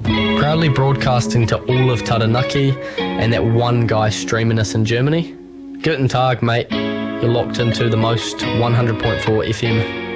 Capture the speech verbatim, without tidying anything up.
Proudly broadcasting to all of Taranaki and that one guy streaming us in Germany. Guten Tag, mate. You're locked into the most one hundred point four F M.